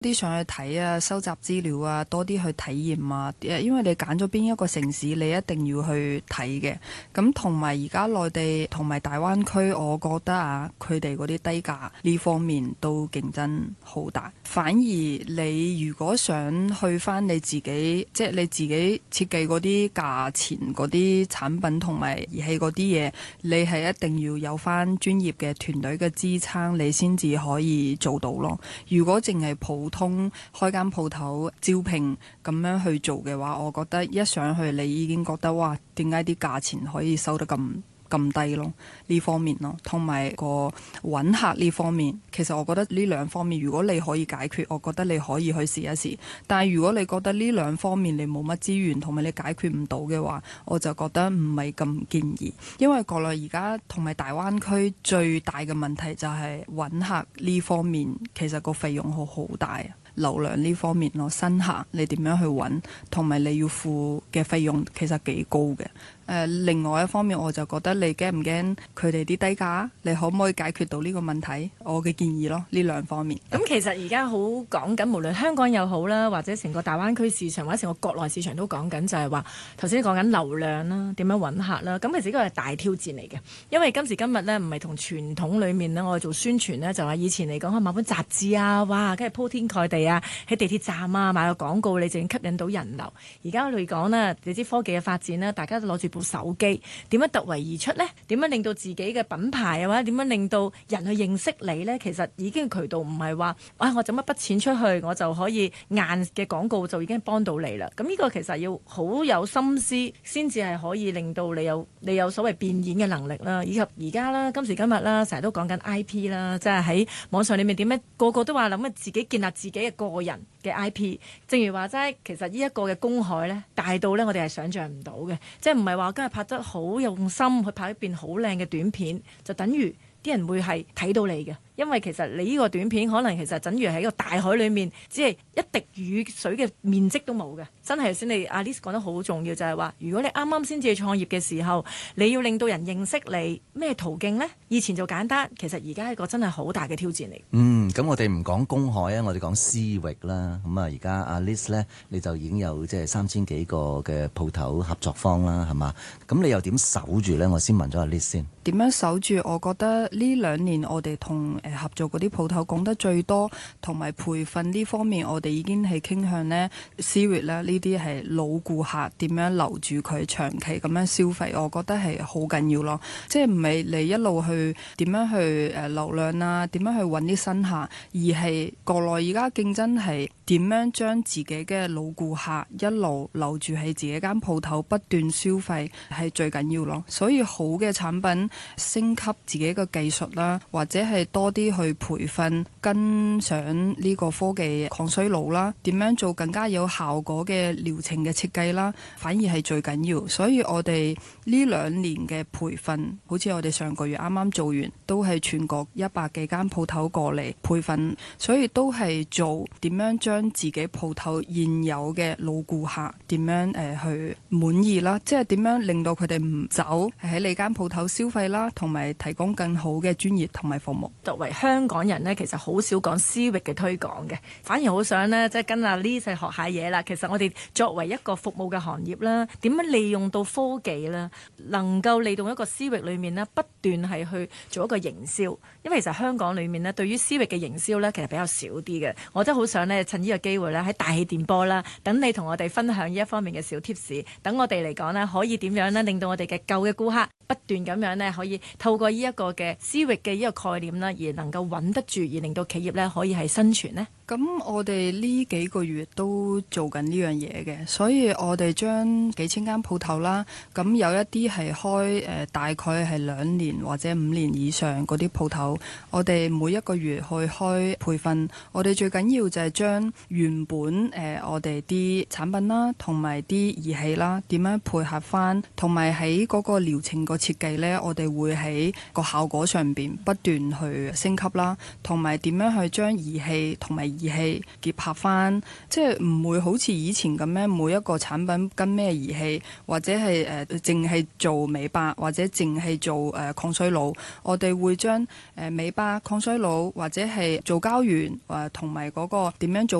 啲上去睇啊，收集資料啊，多啲去體驗啊。因為你揀咗邊一個城市，你一定要去睇嘅。咁同埋而家內地同埋大灣區，我覺得啊，佢哋嗰啲低價呢方面都競爭好大。反而你如果想去翻你自己，即係你自己設計嗰啲價錢嗰啲產品同埋儀器嗰啲嘢，你係一定要有翻專業嘅團隊嘅支撐，你先至可以做到咯。如果淨係普通開間鋪頭招聘咁樣去做嘅話，我覺得一上去你已經覺得哇，點解啲價錢可以收得咁低咯？呢方面咯，同埋個揾客呢方面，其實我覺得呢兩方面，如果你可以解決，我覺得你可以去試一試。但係如果你覺得呢兩方面你冇乜資源，同埋你解決唔到嘅話，我就覺得唔係咁建議。因為國內而家同埋大灣區最大嘅問題就係揾客呢方面，其實個費用好大啊。流量呢方面咯，新客你點樣去揾，同埋你要付嘅費用其實幾高嘅。另外一方面，我就覺得你驚唔驚佢哋啲低價？你可唔可以解決到呢個問題？我嘅建議咯，呢兩方面。 咁其實而家好講緊，無論香港又好啦，或者成個大灣區市場，或者成個國內市場都講緊，就係話頭先講緊流量啦，點樣揾客啦。咁其實呢個係大挑戰嚟嘅，因為今時今日呢，唔係同傳統裡面呢，我哋做宣傳呢，就話以前嚟講，買本雜誌啊，哇，跟住鋪天蓋地啊，喺地鐵站啊買個廣告，你就已經吸引到人流。而家嚟講呢，你知科技嘅發展呢，大家都攞住部手機，點樣突圍而出呢？點樣令到自己嘅品牌啊，或者點樣令到人去認識你呢？其實已經渠道唔係話，我整一筆錢出去，我就可以硬嘅廣告就已經幫到你啦。咁呢個其實要好有心思，先至係可以令到你有所謂變現嘅能力啦。以及而家啦，今時今日啦，成日都講緊 IP 啦，即係喺網上裏面點樣個個都話諗自己建立自己嘅個人嘅 IP。正如話齋，其實呢一個嘅公海呢，大到呢，我哋係想像唔到嘅，即係唔係話今日拍得好用心去拍一段好靚嘅短片，就等於啲人會係睇到你嘅。因為其實你呢個短片可能其實等於喺個大海裏面，只係一滴雨水嘅面積都冇嘅。真係頭先你阿 Liz 講得好重要，就係話如果你啱啱先至創業嘅時候，你要令到人認識你，咩途徑呢？以前就簡單，其實而家係一個真係好大嘅挑戰嚟。 咁我哋唔講公海啊，我哋講私域啦。咁啊，而家阿 Liz 呢，你就已經有即係3000幾個嘅鋪頭合作方啦，係嘛？咁你又點守住呢？我先問咗阿 Liz 先。 點樣守住？我覺得呢2年我哋同合作嗰啲鋪頭講得最多，同埋培訓呢方面，我哋已經係傾向呢 C-REIT 啦，呢啲係老顧客點樣留住佢長期咁樣消費，我覺得係好緊要咯。即係唔係你一路去點樣去流量啊，點樣去揾啲新客，而係國內而家競爭係點樣將自己嘅老顧客一路留住喺自己間鋪頭不斷消費係最緊要咯。所以好嘅產品升級自己嘅技術啦，或者係多啲去培訓跟上呢個科技抗衰老啦，點樣做更加有效果嘅療程嘅設計啦，反而係最緊要。所以我哋呢2年嘅培訓，好似我哋上個月啱啱做完，都係全國100幾間鋪頭過嚟培訓，所以都係做點樣將自己鋪頭現有嘅老顧客點樣去滿意啦，即係點樣令到佢哋唔走喺你間鋪頭消費啦，同埋提供更好嘅專業同埋服務。 作為香港人呢，其實好少講私域嘅推廣嘅，反而好想呢，即係跟阿 Liz 學下嘢啦。其實我哋作為一個服務嘅行業啦，點樣利用到科技啦，能夠利用一個私域裏面呢，不斷係去做一個營銷。因為其實香港裏面呢，對於私域嘅營銷呢，其實比較少啲嘅。我真係好想呢，趁呢個機會呢，喺大氣電波啦，等你同我哋分享呢一方面嘅小貼士，等我哋嚟講呢，可以點樣呢，令到我哋嘅舊嘅顧客不斷咁樣呢，可以透過呢一個嘅私域嘅呢個概念啦，而能夠穩得住，而令到企業呢可以係生存呢。 咁我哋呢幾個月都做緊呢樣嘢嘅，所以我哋將幾千間鋪頭啦，咁有一啲係開大概係2年或者5年以上嗰啲鋪頭，我哋每一個月去開培訓，我哋最緊要就係將原本我哋啲產品啦，同埋啲儀器啦，點樣配合翻，同埋喺嗰個療程個設計呢，我哋會喺個效果上邊不斷去升級啦，同埋點樣去將儀器同埋儀器結合翻，即係唔會好似以前咁樣每一個產品跟咩儀器，或者係淨係做美白，或者淨係做抗衰老。我哋會將美白、抗衰老或者係做膠原同埋嗰個點樣做